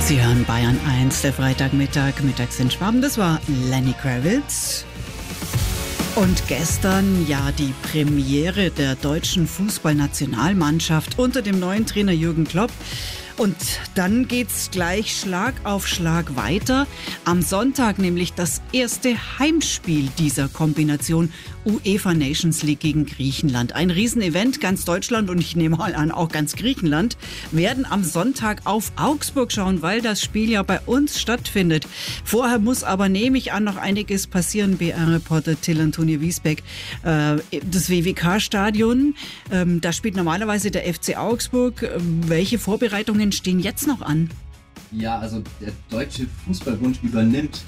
Sie hören Bayern 1, der Freitagmittag, mittags in Schwaben. Das war Lenny Kravitz. Und gestern ja die Premiere der deutschen Fußballnationalmannschaft unter dem neuen Trainer Jürgen Klopp. Und dann geht's gleich Schlag auf Schlag weiter. Am Sonntag nämlich das erste Heimspiel dieser Kombination UEFA Nations League gegen Griechenland. Ein Riesenevent, ganz Deutschland und ich nehme mal an, auch ganz Griechenland werden am Sonntag auf Augsburg schauen, weil das Spiel ja bei uns stattfindet. Vorher muss aber, nehme ich an, noch einiges passieren. BR-Reporter Till Antonie Wiesbeck, das WWK-Stadion, da spielt normalerweise der FC Augsburg. Welche Vorbereitungen stehen jetzt noch an? Ja, also der Deutsche Fußballbund übernimmt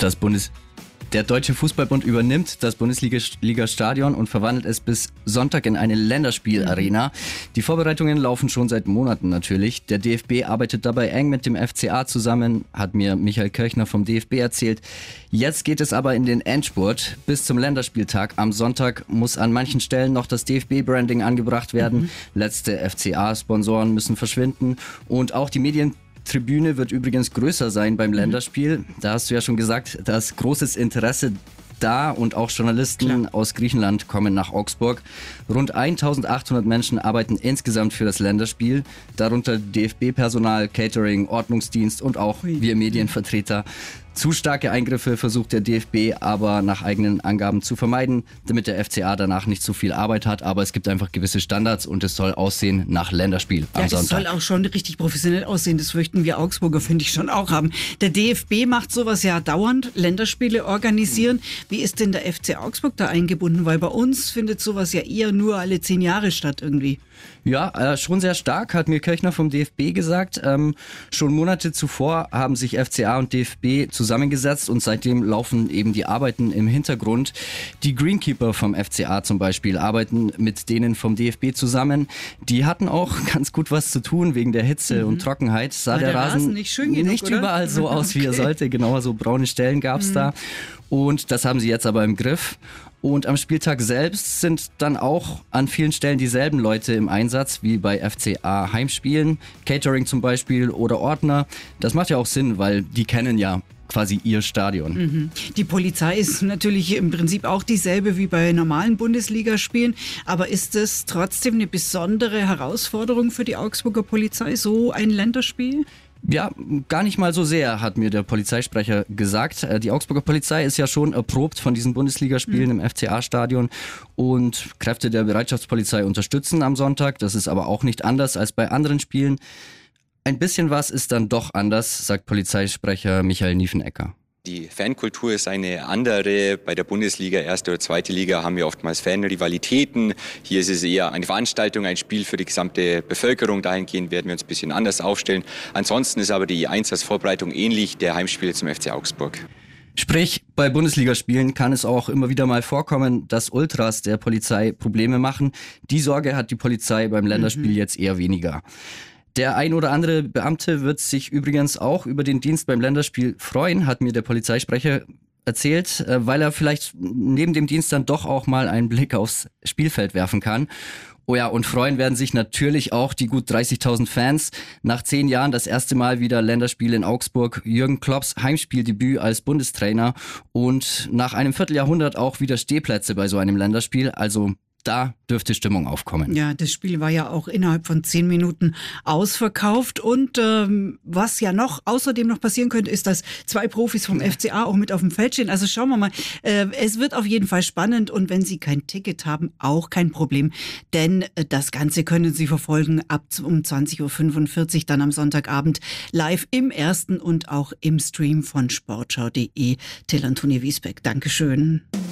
das Bundesliga-Stadion und verwandelt es bis Sonntag in eine Länderspielarena. Die Vorbereitungen laufen schon seit Monaten natürlich. Der DFB arbeitet dabei eng mit dem FCA zusammen, hat mir Michael Kirchner vom DFB erzählt. Jetzt geht es aber in den Endspurt. Bis zum Länderspieltag am Sonntag muss an manchen Stellen noch das DFB-Branding angebracht werden. Letzte FCA-Sponsoren müssen verschwinden und auch die Medientribüne wird übrigens größer sein beim Länderspiel. Da hast du ja schon gesagt, da ist großes Interesse da und auch Journalisten aus Griechenland kommen nach Augsburg. Rund 1800 Menschen arbeiten insgesamt für das Länderspiel, darunter DFB-Personal, Catering, Ordnungsdienst und auch wir Medienvertreter. Zu starke Eingriffe versucht der DFB aber nach eigenen Angaben zu vermeiden, damit der FCA danach nicht so viel Arbeit hat. Aber es gibt einfach gewisse Standards und es soll aussehen nach Länderspiel am Sonntag. Ja, es soll auch schon richtig professionell aussehen. Das möchten wir Augsburger, finde ich, schon auch haben. Der DFB macht sowas ja dauernd, Länderspiele organisieren. Wie ist denn der FC Augsburg da eingebunden? Weil bei uns findet sowas ja eher nur alle 10 Jahre statt irgendwie. Ja, schon sehr stark, hat mir Kirchner vom DFB gesagt. Schon Monate zuvor haben sich FCA und DFB zusammengesetzt und seitdem laufen eben die Arbeiten im Hintergrund. Die Greenkeeper vom FCA zum Beispiel arbeiten mit denen vom DFB zusammen. Die hatten auch ganz gut was zu tun wegen der Hitze und Trockenheit. Sah der Rasen nicht schön genug, nicht oder? Überall so aus, wie er sollte. Genauer so braune Stellen gab's da. Und das haben sie jetzt aber im Griff. Und am Spieltag selbst sind dann auch an vielen Stellen dieselben Leute im Einsatz wie bei FCA Heimspielen, Catering zum Beispiel oder Ordner. Das macht ja auch Sinn, weil die kennen ja quasi ihr Stadion. Die Polizei ist natürlich im Prinzip auch dieselbe wie bei normalen Bundesligaspielen. Aber ist es trotzdem eine besondere Herausforderung für die Augsburger Polizei, so ein Länderspiel? Ja, gar nicht mal so sehr, hat mir der Polizeisprecher gesagt. Die Augsburger Polizei ist ja schon erprobt von diesen Bundesligaspielen im FCA-Stadion und Kräfte der Bereitschaftspolizei unterstützen am Sonntag. Das ist aber auch nicht anders als bei anderen Spielen. Ein bisschen was ist dann doch anders, sagt Polizeisprecher Michael Niefenegger. Die Fankultur ist eine andere. Bei der Bundesliga, erste oder zweite Liga, haben wir oftmals Fanrivalitäten. Hier ist es eher eine Veranstaltung, ein Spiel für die gesamte Bevölkerung. Dahingehend werden wir uns ein bisschen anders aufstellen. Ansonsten ist aber die Einsatzvorbereitung ähnlich der Heimspiele zum FC Augsburg. Sprich, bei Bundesligaspielen kann es auch immer wieder mal vorkommen, dass Ultras der Polizei Probleme machen. Die Sorge hat die Polizei beim Länderspiel jetzt eher weniger. Der ein oder andere Beamte wird sich übrigens auch über den Dienst beim Länderspiel freuen, hat mir der Polizeisprecher erzählt, weil er vielleicht neben dem Dienst dann doch auch mal einen Blick aufs Spielfeld werfen kann. Oh ja, und freuen werden sich natürlich auch die gut 30.000 Fans. Nach 10 Jahren das erste Mal wieder Länderspiel in Augsburg. Jürgen Klopps Heimspieldebüt als Bundestrainer und nach einem Vierteljahrhundert auch wieder Stehplätze bei so einem Länderspiel. Also da dürfte Stimmung aufkommen. Ja, das Spiel war ja auch innerhalb von 10 Minuten ausverkauft. Und was ja außerdem noch passieren könnte, ist, dass 2 Profis vom FCA auch mit auf dem Feld stehen. Also schauen wir mal. Es wird auf jeden Fall spannend. Und wenn Sie kein Ticket haben, auch kein Problem. Denn das Ganze können Sie verfolgen ab um 20.45 Uhr dann am Sonntagabend live im Ersten und auch im Stream von sportschau.de. Till Antonie Wiesbeck, Dankeschön.